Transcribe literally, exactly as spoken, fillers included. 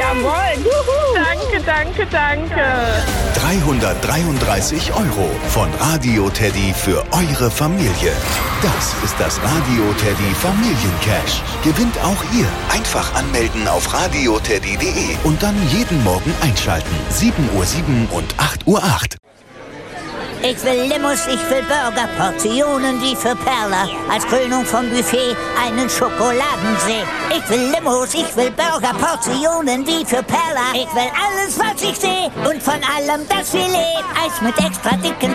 Jawohl. Juhu. Danke, danke, danke. dreihundertdreiunddreißig Euro von Radio Teddy für eure Familie. Das ist das Radio Teddy Familiencash. Gewinnt auch ihr. Einfach anmelden auf radioteddy punkt de und dann jeden Morgen einschalten. sieben Uhr sieben und acht Uhr acht. Ich will Limous, ich will Burger, Portionen wie für Perla. Als Krönung vom Buffet einen Schokoladensee. Ich will Limous, ich will Burger, Portionen wie für Perla. Ich will alles, was ich sehe und von allem das Filet. Eis mit extra dicken